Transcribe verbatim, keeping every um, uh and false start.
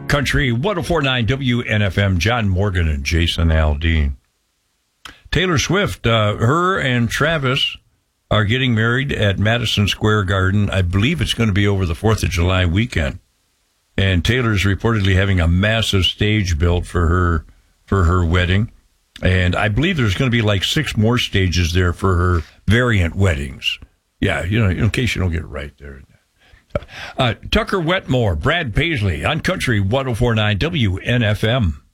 Country one oh four point nine W N F M, John Morgan and Jason Aldean. Taylor Swift, uh, her and Travis are getting married at Madison Square Garden. I believe it's going to be over the fourth of July weekend. And Taylor's reportedly having a massive stage built for her for her wedding. And I believe there's going to be like six more stages there for her variant weddings. Yeah, you know, in case you don't get it right there. Uh, Tucker Wetmore, Brad Paisley on Country one oh four point nine W N F M.